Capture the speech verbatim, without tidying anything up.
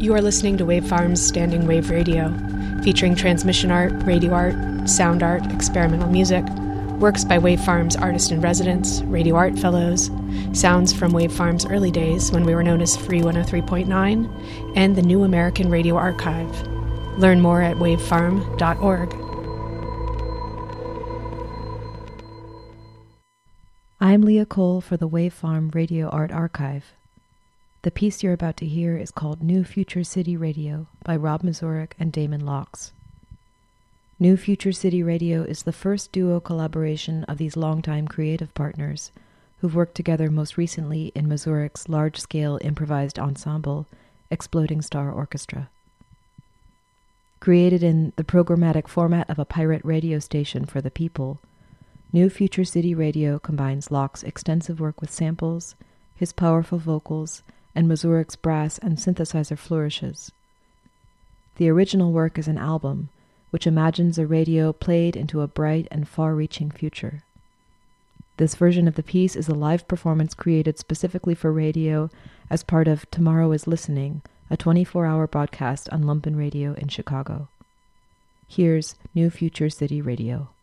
You are listening to Wave Farm's Standing Wave Radio, featuring transmission art, radio art, sound art, experimental music, works by Wave Farm's artist-in-residence, radio art fellows, sounds from Wave Farm's early days when we were known as Free one oh three point nine, and the New American Radio Archive. Learn more at wave farm dot org. I'm Leah Cole for the Wave Farm Radio Art Archive. The piece you're about to hear is called New Future City Radio by Rob Mazurek and Damon Locks. New Future City Radio is the first duo collaboration of these longtime creative partners who've worked together most recently in Mazurek's large-scale improvised ensemble, Exploding Star Orchestra. Created in the programmatic format of a pirate radio station for the people, New Future City Radio combines Locke's extensive work with samples, his powerful vocals, and Mazurek's brass and synthesizer flourishes. The original work is an album, which imagines a radio played into a bright and far-reaching future. This version of the piece is a live performance created specifically for radio as part of Tomorrow is Listening, a twenty-four hour broadcast on Lumpen Radio in Chicago. Here's New Future City Radio.